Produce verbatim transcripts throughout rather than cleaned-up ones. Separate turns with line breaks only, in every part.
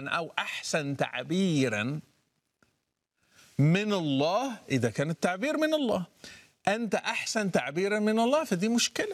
أو أحسن تعبيرا من الله، إذا كان التعبير من الله، أنت أحسن تعبيرا من الله، فدي مشكلة.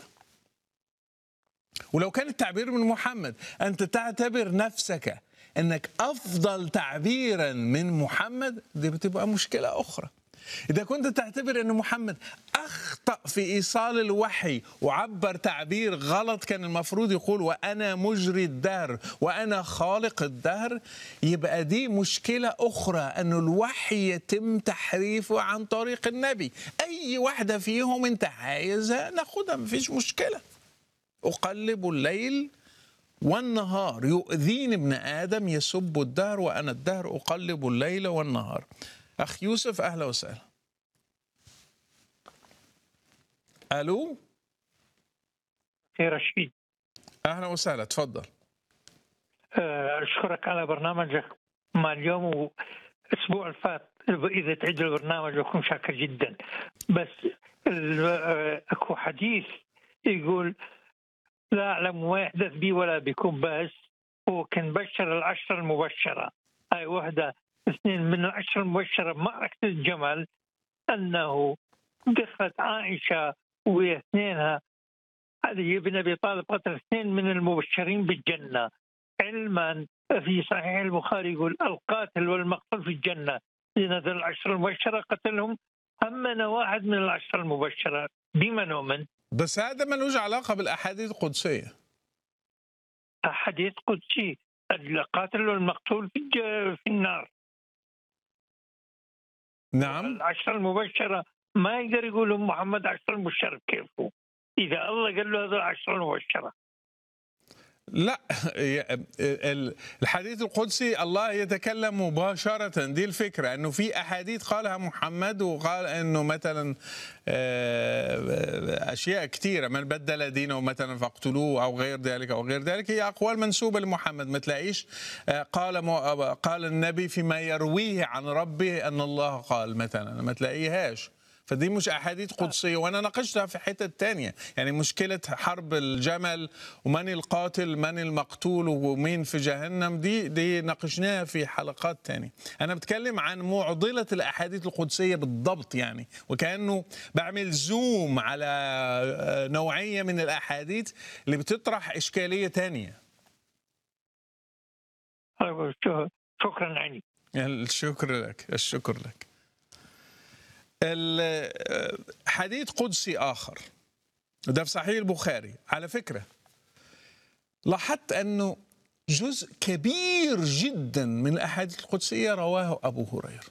ولو كان التعبير من محمد، أنت تعتبر نفسك أنك أفضل تعبيرا من محمد، دي بتبقى مشكلة أخرى. إذا كنت تعتبر أن محمد أخطأ في إيصال الوحي وعبر تعبير غلط، كان المفروض يقول وأنا مجري الدهر وأنا خالق الدهر، يبقى دي مشكلة أخرى، أن الوحي يتم تحريفه عن طريق النبي. أي واحدة فيهم أنت عايزها ناخدها، مفيش مشكلة. أقلب الليل والنهار، يؤذيني ابن آدم يسب الدهر وأنا الدهر أقلب الليل والنهار. أخ يوسف أهلا وسهلا. ألو
يا رشيد،
أهلا وسهلا، تفضل.
أشكرك على برنامجك مع اليوم والأسبوع الفات. إذا تعيد البرنامج بكون شاكر جدا. بس أكو حديث يقول لا أعلم ما يحدث بي ولا بكم، بس هو كان بشر العشرة المبشرة. هاي وحدة اثنين من العشرة المبشرة بمعركة الجمل، أنه دخلت عائشة واثنينها علي بن أبي طالب قتل اثنين من المبشرين بالجنة، علما في صحيح البخاري يقول القاتل والمقتول في الجنة. إذن هذول العشرة المبشرة قتلهم، أما واحد من العشرة المبشرة بما نؤمن.
بس هذا ملوش علاقة بالأحاديث القدسية.
حديث قدسي، القاتل والمقتول في في النار.
نعم.
العشرة المبشرة ما يقدر يقول محمد عشرة المبشرة، كيفه إذا الله قال له هذول عشرة المبشرة؟
لا، الحديث القدسي الله يتكلم مباشرة، دي الفكرة، أنه في أحاديث قالها محمد وقال أنه مثلا أشياء كثيرة، من بدل دينه مثلا فاقتلوه أو غير ذلك أو غير ذلك، هي أقوال منسوبة لمحمد. ما تلاقيش قال قال النبي فيما يرويه عن ربه أن الله قال مثلا، ما تلاقيهاش. فدي مش أحاديث قدسية، وأنا ناقشتها في حتة تانية. يعني مشكلة حرب الجمل ومن القاتل من المقتول ومين في جهنم، دي دي ناقشناها في حلقات تانية. أنا بتكلم عن معضلة الأحاديث القدسية بالضبط، يعني وكأنه بعمل زوم على نوعية من الأحاديث اللي بتطرح إشكالية تانية.
شكرا عني.
الشكر لك، الشكر لك. الحديث قدسي آخر وده في صحيح البخاري. على فكرة لاحظت أنه جزء كبير جدا من الأحاديث القدسية رواه أبو هريرة.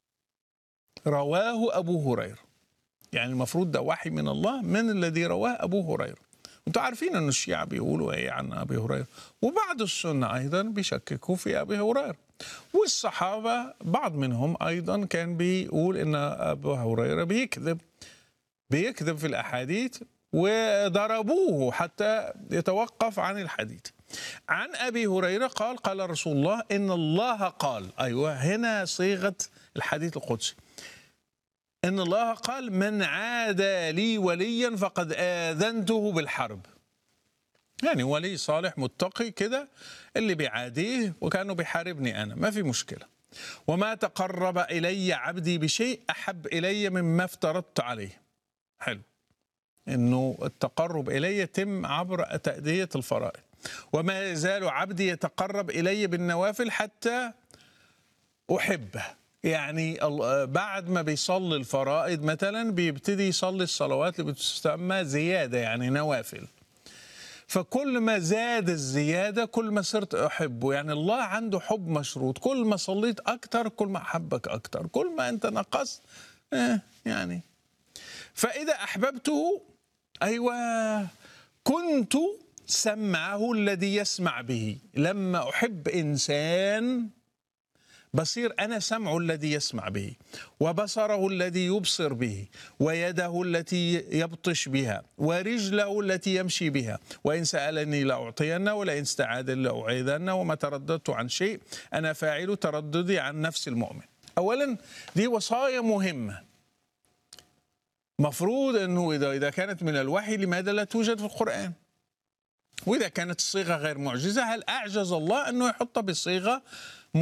رواه أبو هريرة، يعني المفروض ده وحي من الله، من الذي رواه أبو هريرة. وانتم عارفين أن الشيعة بيقولوا إيه عن أبي هريرة، وبعض السنة أيضا بيشككوا في أبي هريرة، والصحابة بعض منهم أيضا كان بيقول إن أبو هريرة بيكذب بيكذب في الأحاديث، وضربوه حتى يتوقف عن الحديث. عن أبي هريرة قال قال رسول الله إن الله قال، أيوة هنا صيغة الحديث القدسي، إن الله قال من عادى لي وليا فقد آذنته بالحرب. يعني ولي صالح متقي كده اللي بيعاديه وكانوا بيحاربني أنا، ما في مشكلة. وما تقرب إلي عبدي بشيء أحب إلي مما افترضت عليه. حلو، إنه التقرب إلي يتم عبر تأدية الفرائض. وما يزال عبدي يتقرب إلي بالنوافل حتى أحبه. يعني بعد ما بيصلي الفرائض مثلا بيبتدي يصلي الصلوات اللي بتسمى زيادة، يعني نوافل. فكل ما زاد الزيادة كل ما صرت أحبه. يعني الله عنده حب مشروط، كل ما صليت أكتر كل ما أحبك أكتر، كل ما أنت نقصت eh يعني. فإذا أحببته أيوة كنت سمعه الذي يسمع به. لما أحب إنسان بصير أنا سمعه الذي يسمع به، وبصره الذي يبصر به، ويده التي يبطش بها، ورجله التي يمشي بها. وإن سألني لأعطينه، ولئن استعاذني لأعيذنه، وما ترددت عن شيء أنا فاعل ترددي عن نفس المؤمن. أولا دي وصايا مهمة، مفروض أنه إذا إذا كانت من الوحي لماذا لا توجد في القرآن؟ وإذا كانت الصيغة غير معجزة، هل أعجز الله أنه يحطها بصيغة